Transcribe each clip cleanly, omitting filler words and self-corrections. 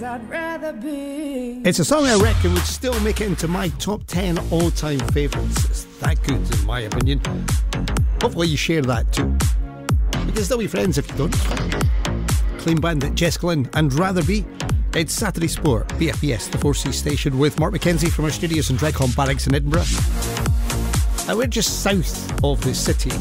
I'd rather be. It's a song I reckon would still make it into my top 10 all-time favourites. It's that good in my opinion. Hopefully you share that too. We can still be friends if you don't. Clean Bandit, Jess Glynn and Rather Be. It's Saturday Sport, BFBS, the 4C station, with Mark McKenzie from our studios in Dreghorn Barracks in Edinburgh. And we're just south of the city,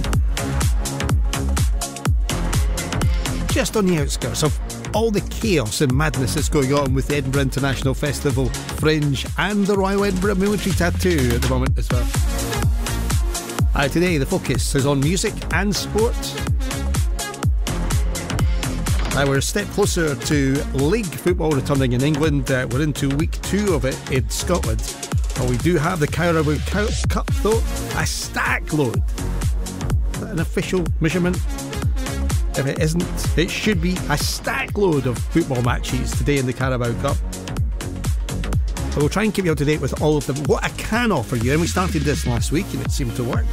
just on the outskirts of all the chaos and madness that's going on with the Edinburgh International Festival, Fringe and the Royal Edinburgh Military Tattoo at the moment as well. Today the focus is on music and sport. We're a step closer to league football returning in England. We're into week 2 of it in Scotland. We do have the Carabao Cup though, a stack load. Is that an official measurement? If it isn't, it should be a stack load of football matches today in the Carabao Cup. We'll try and keep you up to date with all of them. What I can offer you, and we started this last week and it seemed to work.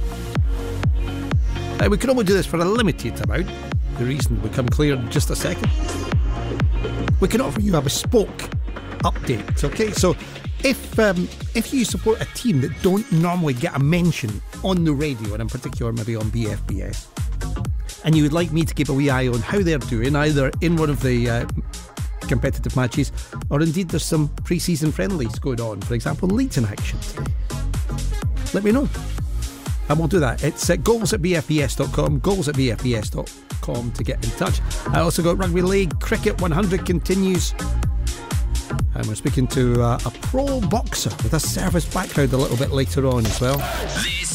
We can only do this for a limited amount. The reason will become clear in just a second. We can offer you a bespoke update, okay? So if you support a team that don't normally get a mention on the radio, and in particular maybe on BFBS, and you would like me to keep a wee eye on how they're doing, either in one of the competitive matches, or indeed there's some pre-season friendlies going on, for example Leeds in action today, let me know and we'll do that. It's goals@bfbs.com, goals@bfbs.com to get in touch. I also got Rugby League Cricket 100 continues, and we're speaking to a pro boxer with a service background a little bit later on as well. This